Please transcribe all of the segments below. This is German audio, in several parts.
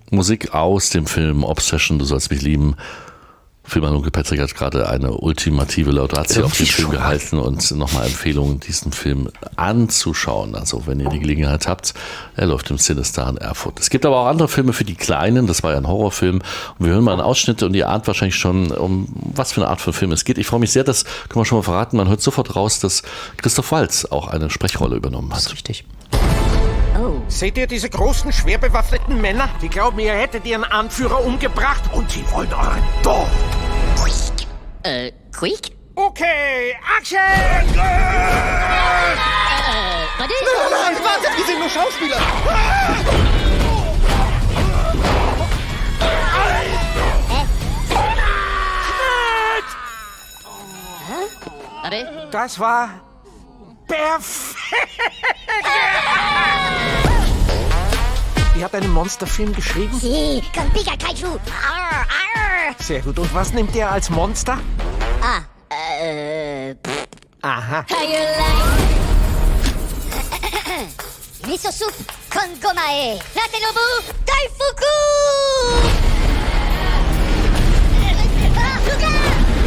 Musik aus dem Film Obsession, du sollst mich lieben. Filmer Lunke Patrick hat gerade eine ultimative Laudatio auf den Film gehalten und nochmal Empfehlungen, diesen Film anzuschauen. Also wenn ihr die Gelegenheit habt, er läuft im Cinestar in Erfurt. Es gibt aber auch andere Filme für die Kleinen, das war ja ein Horrorfilm. Und wir hören mal einen Ausschnitt und ihr ahnt wahrscheinlich schon, um was für eine Art von Film es geht. Ich freue mich sehr, das können wir schon mal verraten, man hört sofort raus, dass Christoph Waltz auch eine Sprechrolle übernommen hat. Das ist richtig. Oh. Seht ihr diese großen, schwer bewaffneten Männer? Die glauben, ihr hättet ihren Anführer umgebracht und sie wollen euren Tod. Quick? Okay, Action! Warte. Nein, wartet, wir sind nur Schauspieler. Warte. Das war perfekt! Ihr habt einen Monsterfilm geschrieben? Si, con Pika Kaiju. Arr, arr. Sehr gut. Und was nehmt ihr als Monster? Aha. How you like? Miso soup con gomae. Latenobu Daifuku! Luca!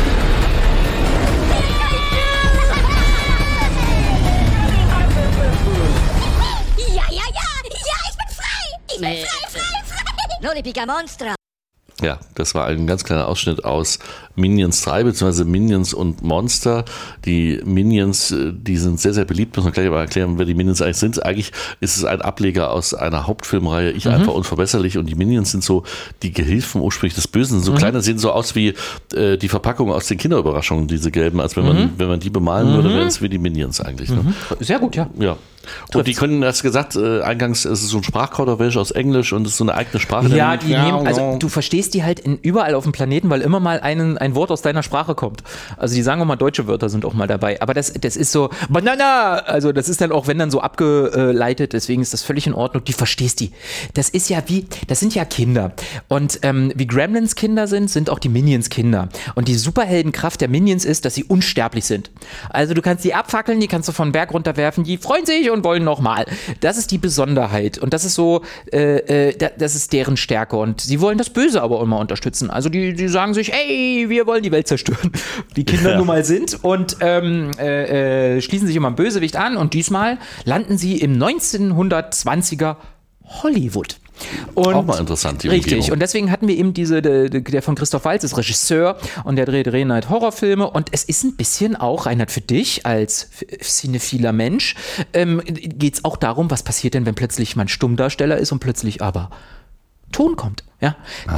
Ich bin frei! Loli Pika Monstra! Ja, das war ein ganz kleiner Ausschnitt aus Minions 3, beziehungsweise Minions und Monster. Die Minions, die sind sehr, sehr beliebt, muss man gleich mal erklären, wer die Minions eigentlich sind. Eigentlich ist es ein Ableger aus einer Hauptfilmreihe, einfach unverbesserlich, und die Minions sind so die Gehilfen ursprünglich des Bösen, sind so kleiner, sehen so aus wie die Verpackung aus den Kinderüberraschungen, diese gelben, als wenn man die bemalen würde, wären es wie die Minions eigentlich. Ne? Sehr gut, ja. Ja. Und die können, hast gesagt, eingangs ist es so ein Sprachkauderwelsch aus Englisch und es ist so eine eigene Sprache. Ja, die nehmen, also du verstehst die halt überall auf dem Planeten, weil immer mal ein Wort aus deiner Sprache kommt. Also die sagen auch mal, deutsche Wörter sind auch mal dabei. Aber das ist so, Banana! Also das ist dann auch, wenn dann so abgeleitet, deswegen ist das völlig in Ordnung. Die verstehst die. Das ist ja das sind ja Kinder. Und wie Gremlins Kinder sind auch die Minions Kinder. Und die Superheldenkraft der Minions ist, dass sie unsterblich sind. Also du kannst die abfackeln, die kannst du von Berg runterwerfen, die freuen sich und wollen nochmal. Das ist die Besonderheit. Und das ist so, das ist deren Stärke. Und sie wollen das Böse aber immer unterstützen. Also die sagen sich, ey, wir wollen die Welt zerstören. Die Kinder nun mal sind und schließen sich immer ein Bösewicht an. Und diesmal landen sie im 1920er Hollywood. Und auch mal interessant, die richtig, Umgebung. und deswegen hatten wir eben der von Christoph Waltz ist Regisseur und der dreht halt Horrorfilme, und es ist ein bisschen auch, Reinhard, für dich als cinephiler Mensch, geht es auch darum, was passiert denn, wenn plötzlich man Stummdarsteller ist und plötzlich aber Ton kommt. Ja,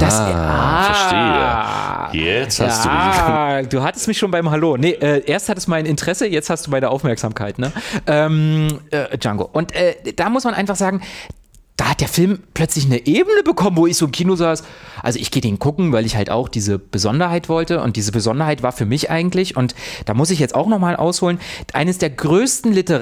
verstehe. Jetzt hast du mich. Du hattest mich schon beim Hallo. Nee, erst hattest du mein Interesse, jetzt hast du meine Aufmerksamkeit, ne? Django. Und da muss man einfach sagen, da hat der Film plötzlich eine Ebene bekommen, wo ich so im Kino saß. Also ich gehe den gucken, weil ich halt auch diese Besonderheit wollte. Und diese Besonderheit war für mich eigentlich, und da muss ich jetzt auch nochmal ausholen, eines der größten